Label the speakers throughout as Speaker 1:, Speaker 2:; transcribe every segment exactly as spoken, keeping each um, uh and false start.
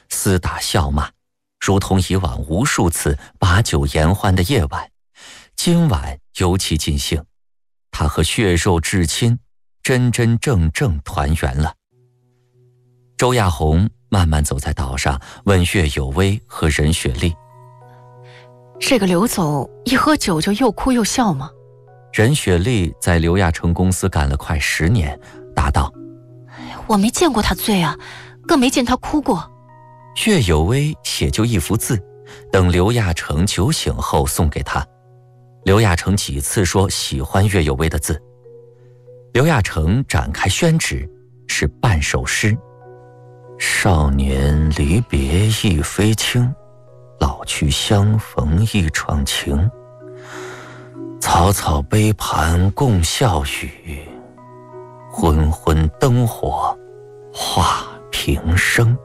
Speaker 1: 厮打笑骂，如同以往无数次把酒言欢的夜晚，今晚尤其尽兴。他和血肉至亲真真正正团圆了。周亚红慢慢走在岛上，问岳有薇和任雪莉：
Speaker 2: 这个刘总一喝酒就又哭又笑吗？
Speaker 1: 任雪莉在刘亚成公司干了快十年，答道：
Speaker 2: 我没见过他醉啊，更没见他哭过。
Speaker 1: 岳有薇写就一幅字，等刘亚成酒醒后送给他。刘亚成几次说喜欢岳有薇的字，刘亚成展开宣纸，是半首诗：少年离别亦非轻，老去相逢一场情。草草杯盘共笑语，昏昏灯火话平生。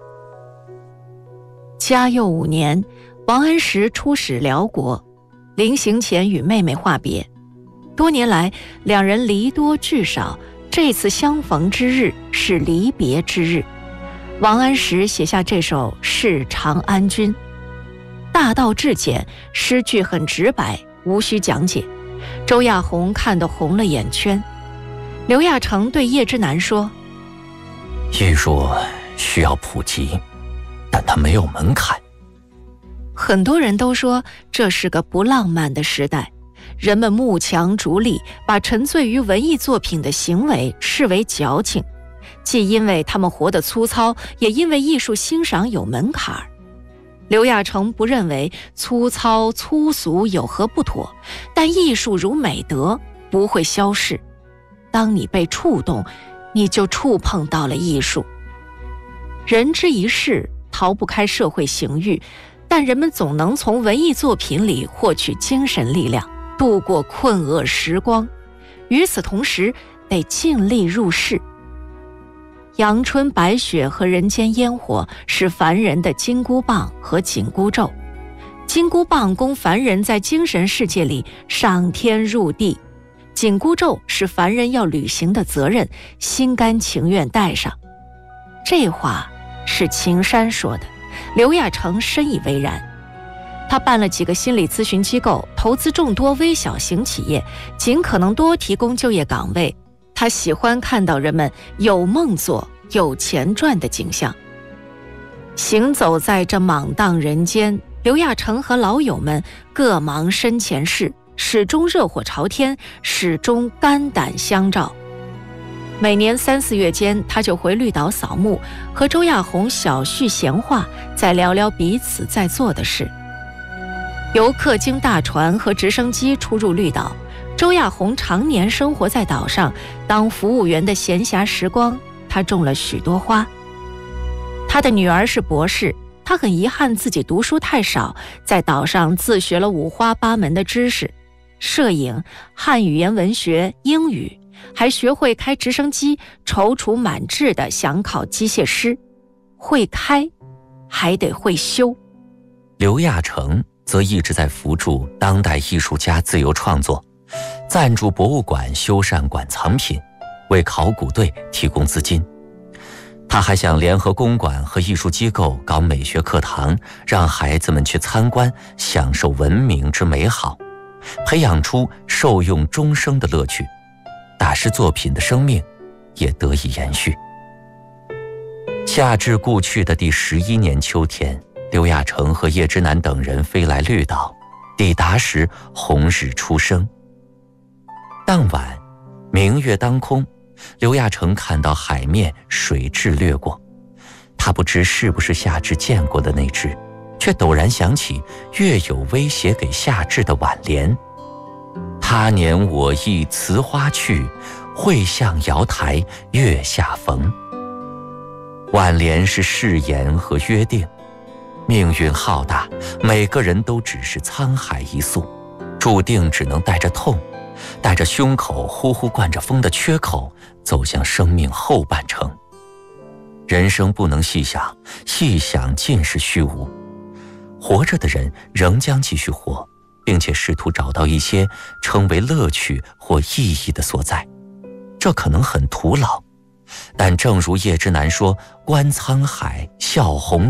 Speaker 2: 嘉佑五年，王安石出使辽国，临行前与妹妹话别。多年来，两人离多聚少，这次相逢之日是离别之日。王安石写下这首《致长安君》，大道至简，诗句很直白，无需讲解。周亚红看得红了眼圈。刘亚成对叶之南说：
Speaker 1: 艺术需要普及，但它没有门槛。
Speaker 2: 很多人都说这是个不浪漫的时代，人们慕强逐利，把沉醉于文艺作品的行为视为矫情，既因为他们活得粗糙，也因为艺术欣赏有门槛儿。刘亚成不认为粗糙粗俗有何不妥，但艺术如美德，不会消逝。当你被触动，你就触碰到了艺术。人之一世，逃不开社会形欲，但人们总能从文艺作品里获取精神力量，度过困厄时光。与此同时，得尽力入世。阳春白雪和人间烟火是凡人的金箍棒和紧箍咒。金箍棒供凡人在精神世界里上天入地，紧箍咒是凡人要履行的责任，心甘情愿戴上。这话是秦山说的，刘亚成深以为然。他办了几个心理咨询机构，投资众多微小型企业，尽可能多提供就业岗位。他喜欢看到人们有梦做、有钱赚的景象。行走在这莽荡人间，刘亚成和老友们各忙身前事，始终热火朝天，始终肝胆相照。每年三四月间，他就回绿岛扫墓，和周亚红小叙闲话，再聊聊彼此在做的事。游客经大船和直升机出入绿岛，周亚红常年生活在岛上，当服务员的闲暇时光，他种了许多花。他的女儿是博士，他很遗憾自己读书太少，在岛上自学了五花八门的知识，摄影、汉语言文学、英语，还学会开直升机，踌躇满志地想考机械师。会开，还得会修。
Speaker 1: 刘亚成则一直在扶助当代艺术家自由创作，赞助博物馆修缮馆藏品，为考古队提供资金。他还想联合公馆和艺术机构搞美学课堂，让孩子们去参观，享受文明之美好，培养出受用终生的乐趣，大师作品的生命也得以延续。夏至故去的第十一年秋天，刘亚成和叶之南等人飞来绿岛，抵达时红日初升。当晚明月当空，刘亚成看到海面水蛭掠过，他不知是不是夏至见过的那只，却陡然想起岳有薇写给夏至的挽联：他年我亦辞花去，会向瑶台月下逢。挽联是誓言和约定，命运浩大，每个人都只是沧海一粟，注定只能带着痛，带着胸口呼呼灌着风的缺口，走向生命后半程。人生不能细想，细想尽是虚无。活着的人仍将继续活，并且试图找到一些称为乐趣或意义的所在。这可能很徒劳，但正如叶之南说：观沧海，笑红